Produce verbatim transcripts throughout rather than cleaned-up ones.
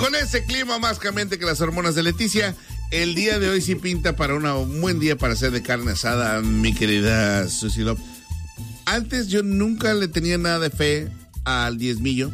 Con ese clima más caliente que las hormonas de Leticia, el día de hoy sí pinta para una, un buen día para hacer de carne asada, mi querida Susie Love. Antes yo nunca le tenía nada de fe al diezmillo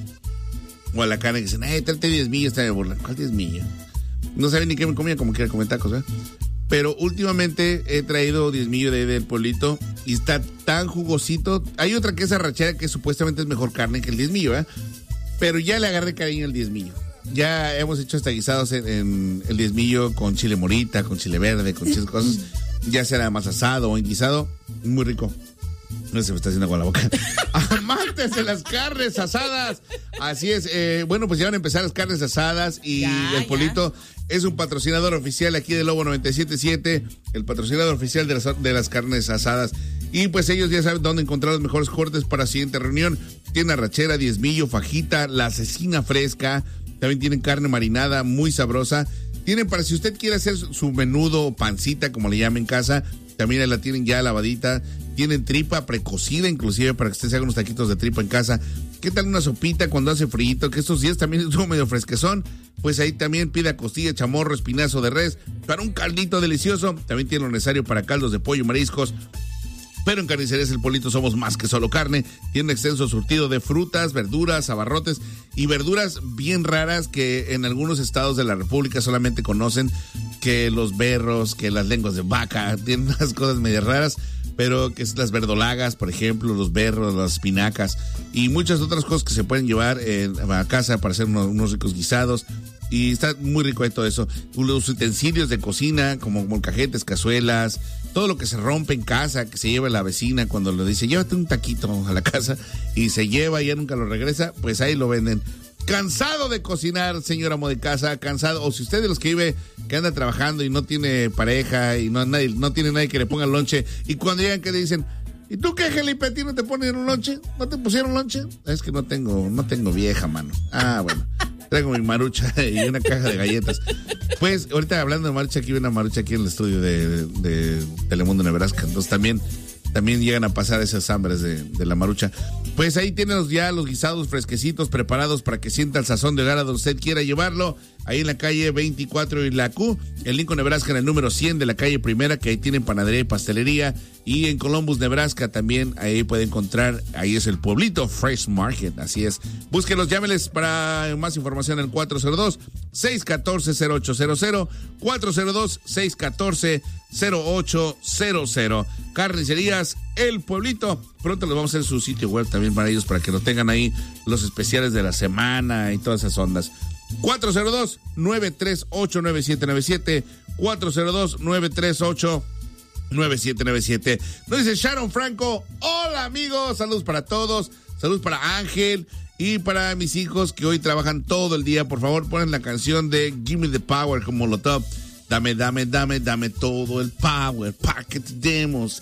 o a la carne que dicen, ay, tráete diezmillo, está de burla. ¿Cuál diezmillo? No sabía ni qué me comía, como quiera comer tacos, ¿eh? Pero últimamente he traído diezmillo de del pueblito y está tan jugosito. Hay otra que es arrachera que supuestamente es mejor carne que el diezmillo, ¿eh? Pero ya le agarré cariño al diezmillo. Ya hemos hecho hasta guisados en, en el diezmillo con chile morita, con chile verde, con chiles cosas. Ya sea más asado o en guisado, muy rico. No se me está haciendo agua la boca. Amantes de las carnes asadas. Así es. Eh, bueno, pues ya van a empezar las carnes asadas y ya, el Polito ya. Es un patrocinador oficial aquí de Lobo noventa y siete punto siete, el patrocinador oficial de las, de las carnes asadas. Y pues ellos ya saben dónde encontrar los mejores cortes para la siguiente reunión. Tienen arrachera, diezmillo, fajita, la cecina fresca. También tienen carne marinada muy sabrosa. Tienen para si usted quiere hacer su menudo o pancita, como le llamen en casa, también la tienen ya lavadita. Tienen tripa precocida inclusive para que usted se haga unos taquitos de tripa en casa. ¿Qué tal una sopita cuando hace frío? Que estos días también estuvo medio fresquezón. Pues ahí también pida costilla, chamorro, espinazo de res. Para un caldito delicioso. También tiene lo necesario para caldos de pollo, mariscos. Pero en Carnicerías El Polito somos más que solo carne. Tiene un extenso surtido de frutas, verduras, abarrotes y verduras bien raras que en algunos estados de la República solamente conocen, que los berros, que las lenguas de vaca, tienen unas cosas medio raras, pero que es las verdolagas, por ejemplo, los berros, las espinacas y muchas otras cosas que se pueden llevar eh, a casa para hacer unos, unos ricos guisados. Y está muy rico de todo eso. Los utensilios de cocina, como molcajetes, cazuelas, todo lo que se rompe en casa, que se lleva la vecina cuando le dice, llévate un taquito a la casa, y se lleva y ya nunca lo regresa, pues ahí lo venden. Cansado de cocinar, señor amo de casa, cansado, o si usted de los que vive, que anda trabajando y no tiene pareja, y no, nadie, no tiene nadie que le ponga el lonche, y cuando llegan que le dicen, ¿y tú qué, Felipe? ¿A ti no te ponen un lonche? ¿No te pusieron lonche? Es que no tengo, no tengo vieja, mano. Ah, bueno. Traigo mi marucha y una caja de galletas. Pues, ahorita hablando de marucha, aquí hay una marucha aquí en el estudio de, de, de Telemundo, Nebraska. Entonces también, también llegan a pasar esas hambres de, de la marucha. Pues ahí tienen ya los guisados fresquecitos preparados para que sienta el sazón de hogar a donde usted quiera llevarlo. Ahí en la calle veinticuatro y la Q, en Lincoln, Nebraska, en el número cien de la calle Primera, que ahí tienen panadería y pastelería. Y en Columbus, Nebraska, también ahí puede encontrar, ahí es el Pueblito Fresh Market, así es. Búsquenlos, llámeles para más información al cuatro cero dos, seis uno cuatro, cero ocho cero cero, cuatro cero dos, seis uno cuatro, cero ocho cero cero. Carnicerías El Pueblito. Pronto les vamos a hacer su sitio web también para ellos, para que lo tengan ahí, los especiales de la semana y todas esas ondas. cuatro cero dos, nueve tres ocho, nueve siete nueve siete, cuatro cero dos, nueve tres ocho, nueve siete nueve siete. Nos dice Sharon Franco, hola amigos, saludos para todos, saludos para Ángel y para mis hijos que hoy trabajan todo el día. Por favor, ponen la canción de Give Me the Power como Molotov. Dame, dame, dame, dame todo el power, pa' que te demos.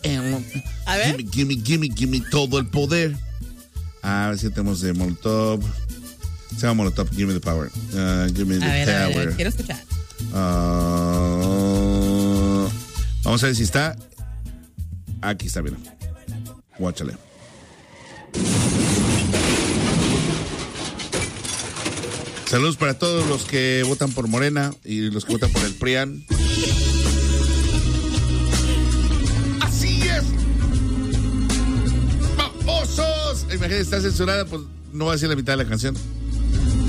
A ver. Gimme, gimme, gimme, gimme todo el poder. A ver si tenemos de Molotov. Se llama Molotov, Give Me the Power. Uh, give me the a ver, power. A ver, a ver, quiero escuchar. Uh, vamos a ver si está. Aquí está, mira. Guáchale. Saludos para todos los que votan por Morena y los que votan por el P R I A N. ¡Así es! ¡Babosos! Imagínate, está censurada, pues no va a decir la mitad de la canción.